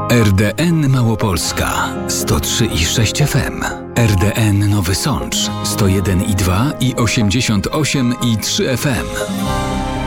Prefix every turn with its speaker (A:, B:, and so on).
A: RDN Małopolska 103,6 FM, RDN Nowy Sącz 101,2 i 88,3 FM.